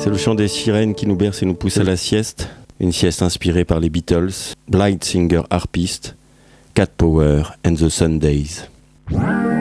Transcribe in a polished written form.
C'est le chant des sirènes qui nous berce et nous pousse à la sieste. Une sieste inspirée par les Beatles, Blind Singer Harpist, Cat Power and the Sundays.